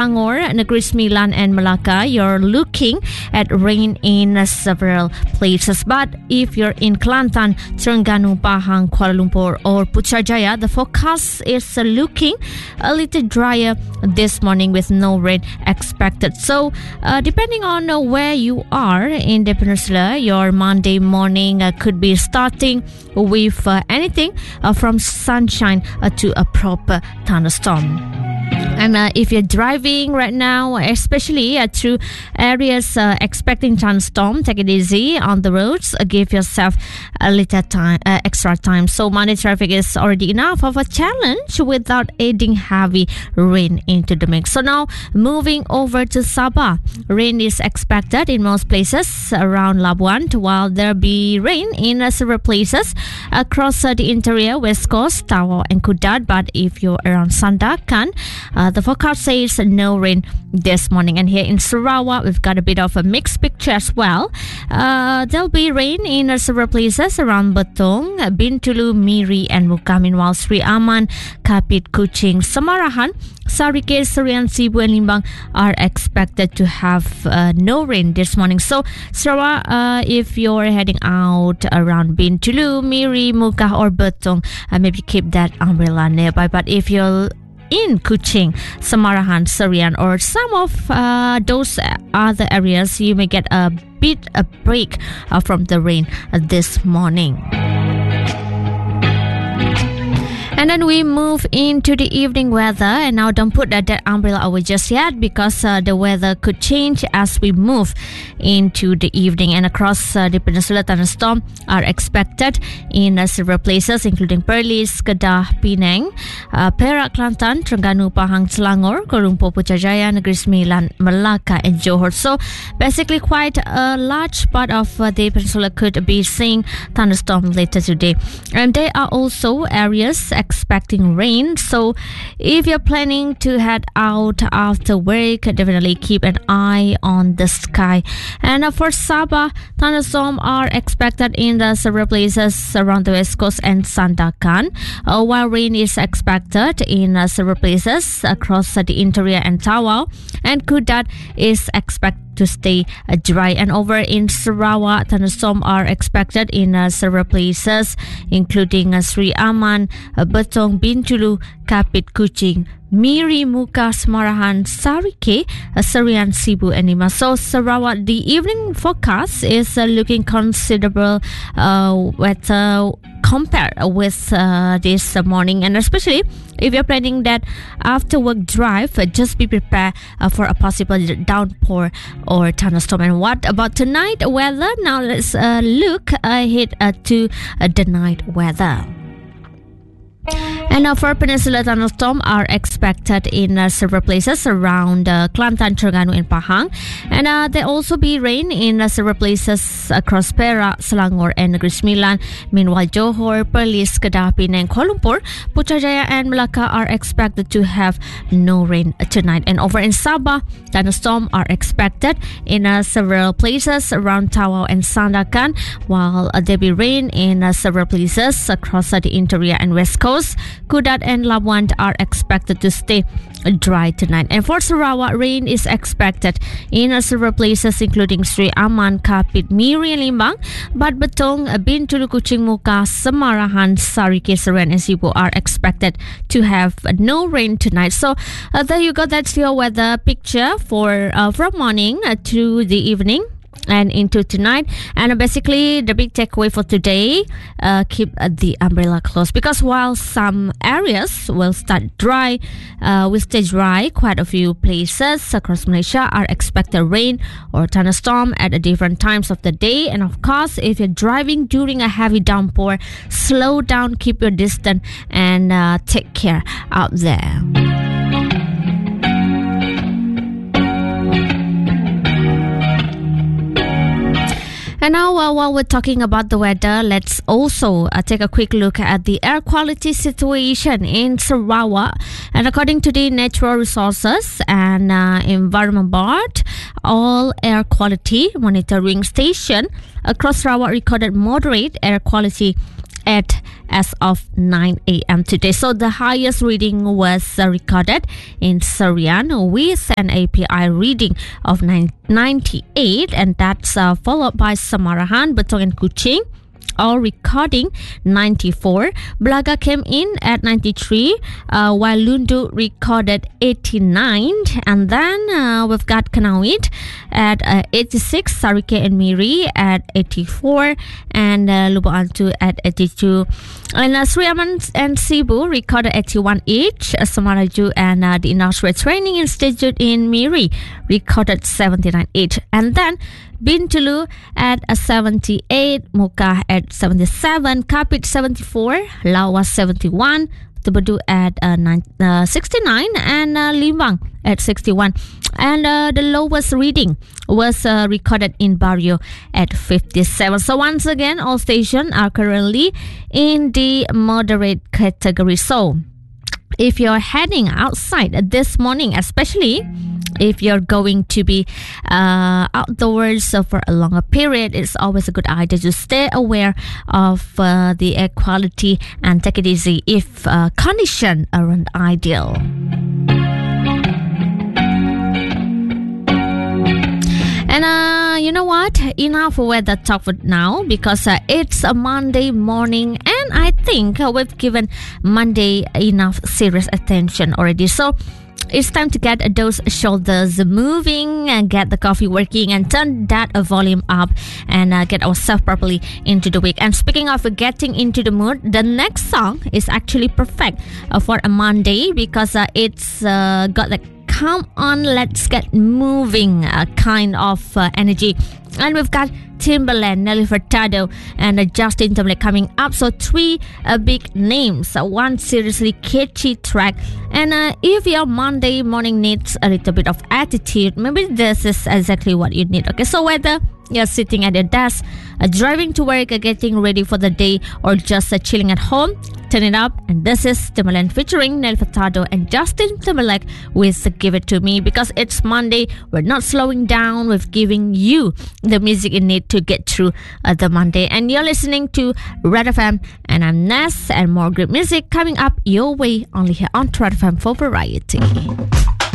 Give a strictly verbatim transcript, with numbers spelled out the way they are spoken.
Selangor, Negeri Sembilan and Melaka, you're looking at rain in uh, several places. But if you're in Kelantan, Terengganu, Pahang, Kuala Lumpur or Putrajaya, the forecast is uh, looking a little drier this morning with no rain expected. So uh, depending on uh, where you are in the peninsula, your Monday morning uh, could be starting with uh, anything uh, from sunshine uh, to a proper thunderstorm. And uh, if you're driving right now, especially uh, through areas uh, expecting thunderstorm, take it easy on the roads. Uh, give yourself a little time, uh, extra time. So Monday traffic is already enough of a challenge without adding heavy rain into the mix. So now moving over to Sabah, rain is expected in most places around Labuan, while there be rain in uh, several places across uh, the interior, West Coast, Tawau and Kudat. But if you're around Sandakan, Uh, the forecast says no rain this morning. And here in Sarawak, we've got a bit of a mixed picture as well. Uh, there'll be rain in uh, several places around Betong, Bintulu, Miri and Muka. Meanwhile, Sri Aman, Kapit, Kuching, Samarahan, Sarike, Serian, Sibu and Limbang are expected to have uh, no rain this morning. So Sarawak, uh, if you're heading out around Bintulu, Miri, Muka or Betong, uh, maybe keep that umbrella nearby. But if you're in Kuching, Samarahan, Serian or some of uh, those other areas, you may get a bit a break uh, from the rain uh, this morning. And then we move into the evening weather. And now don't put that, that umbrella away just yet, because uh, the weather could change as we move into the evening. And across uh, the peninsula, thunderstorms are expected in uh, several places, including Perlis, Kedah, Penang, uh, Perak, Kelantan, Terengganu, Pahang, Selangor, Kuala Lumpur, Putrajaya, Negeri Sembilan, Melaka and Johor. So basically quite a large part of uh, the peninsula could be seeing thunderstorms later today. And there are also areas expecting rain. So if you're planning to head out after work, definitely keep an eye on the sky. And uh, for Sabah, thunderstorms are expected in the several places around the West Coast and Sandakan, uh, while rain is expected in uh, several places across uh, the interior and Tawau, and Kudat is expected to stay uh, dry. And over in Sarawak, thunderstorms are expected in uh, several places, including uh, Sri Aman, uh, Betong, Bintulu, Kapit, Kuching, Miri, Muka, Samarahan, Sarike, uh, Serian, Sibu and Lima. So Sarawak, the evening forecast is uh, looking considerable uh, weather compared with uh, this morning. And especially if you're planning that after work drive, uh, just be prepared uh, for a possible downpour or thunderstorm. And what about tonight weather? Now let's uh, look ahead uh, to uh, the night weather. And now for Peninsula, thunderstorms are expected in uh, several places around uh, Kelantan, Terengganu and Pahang. And uh, there also be rain in uh, several places across Perak, Selangor and Negeri Sembilan. Meanwhile, Johor, Perlis, Kedah, Penang, Kuala Lumpur, Putrajaya and Melaka are expected to have no rain tonight. And over in Sabah, thunderstorms are expected in uh, several places around Tawau and Sandakan, while uh, there be rain in uh, several places across uh, the interior and West Coast. Kudat and Labuan are expected to stay dry tonight. And for Sarawak, rain is expected in uh, several places, including Sri Aman, Kapit, Miri and Limbang. But Betong, Bintulu, Kuching, Muka, Samarahan, Sarike, Serian and Sibu are expected to have no rain tonight. So uh, there you go. That's your weather picture for uh, from morning uh, to the evening and into tonight. And basically the big takeaway for today, uh, keep uh, the umbrella close, because while some areas will start dry, uh, will stay dry, quite a few places across Malaysia are expected rain or thunderstorm at different times of the day. And of course, if you're driving during a heavy downpour, slow down, keep your distance and uh, take care out there. And now, uh, while we're talking about the weather, let's also uh, take a quick look at the air quality situation in Sarawak. And according to the Natural Resources and uh, Environment Board, all air quality monitoring station across Sarawak recorded moderate air quality eight as of nine a.m. today. So the highest reading was uh, recorded in Serian with an A P I reading of ninety-eight, and that's uh, followed by Samarahan, Betong and Kuching, all recording ninety-four. Blaga came in at ninety-three, uh, while Lundu recorded eighty-nine. And then uh, we've got Kanawit at uh, eighty-six, Sarike and Miri at eighty-four, and uh, Lubo Antu at eighty-two. And uh, Sri Aman and Cebu recorded eighty-one each. Uh, Samaraju and uh, the Industrial Training Institute in Miri recorded seventy-nine each. And then Bintulu at uh, seventy-eight, Muka at seventy-seven, Kapit seventy-four, Lawas seventy-one, Tubadu at uh, nine, uh, sixty-nine, and uh, Limbang at sixty-one. And uh, the lowest reading was uh, recorded in Barrio at fifty-seven. So once again, all stations are currently in the moderate category. So if you're heading outside this morning, especially if you're going to be uh, outdoors for a longer period, it's always a good idea to stay aware of uh, the air quality and take it easy if uh, conditions aren't ideal. And uh, you know what? Enough weather talk for now, because uh, it's a Monday morning, and I think uh, we've given Monday enough serious attention already. So it's time to get those shoulders moving and get the coffee working and turn that volume up and uh, get ourselves properly into the week. And speaking of getting into the mood, the next song is actually perfect uh, for a Monday, because uh, it's uh, got the come on, let's get moving uh, kind of uh, energy. And we've got Timbaland, Nelly Furtado, and uh, Justin Timberlake coming up. So three uh, big names, uh, one seriously catchy track. And uh, if your Monday morning needs a little bit of attitude, maybe this is exactly what you need. Okay, so whether you're sitting at your desk, uh, driving to work, uh, getting ready for the day, or just uh, chilling at home, turn it up. And this is Timbaland featuring Nelly Furtado and Justin Timberlake with Give It To Me. Because it's Monday, we're not slowing down. We're giving you the music you need to get through uh, the Monday. And you're listening to Red F M, and I'm Ness, and more great music coming up your way only here on Red F M for Variety.